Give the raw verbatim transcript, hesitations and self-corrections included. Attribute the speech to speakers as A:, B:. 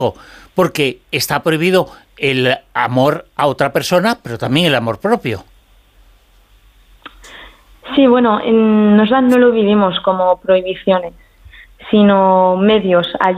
A: porque está prohibido el amor a otra persona, pero también el amor propio.
B: Sí, bueno, en Nosland no lo vivimos como prohibiciones, sino medios